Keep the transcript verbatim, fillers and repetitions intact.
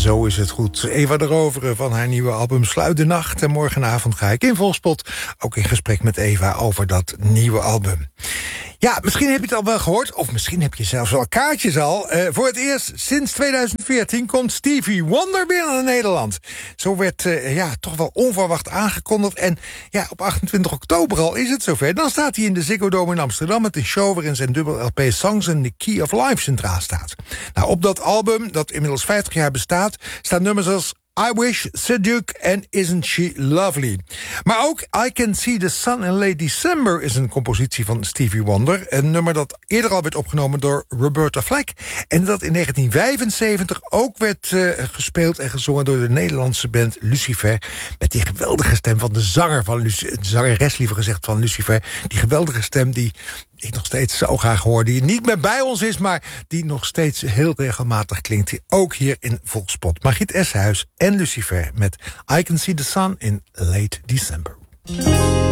Zo is het goed. Eva de Rovere van haar nieuwe album Sluit de Nacht. En morgenavond ga ik in Volkspot ook in gesprek met Eva over dat nieuwe album. Ja, misschien heb je het al wel gehoord, of misschien heb je zelfs al kaartjes al. Uh, voor het eerst sinds tweeduizend veertien komt Stevie Wonder weer naar Nederland. Zo werd uh, ja, toch wel onverwacht aangekondigd. En ja, op achtentwintig oktober al is het zover. Dan staat hij in de Ziggo Dome in Amsterdam met een show waarin zijn dubbel L P Songs en The Key of Life centraal staat. Nou, op dat album, dat inmiddels vijftig jaar bestaat, staan nummers als I Wish, Seduke en Isn't She Lovely. Maar ook I Can See the Sun in Late December is een compositie van Stevie Wonder. Een nummer dat eerder al werd opgenomen door Roberta Flack. En dat in negentien vijfenzeventig ook werd uh, gespeeld en gezongen door de Nederlandse band Lucifer. Met die geweldige stem van de zanger van Lucifer, de zangeres liever gezegd van Lucifer. Die geweldige stem die ik nog steeds zo graag hoor, die niet meer bij ons is, maar die nog steeds heel regelmatig klinkt. Ook hier in Volkspot. Margriet Eshuis en Lucifer met I Can See the Sun in Late December.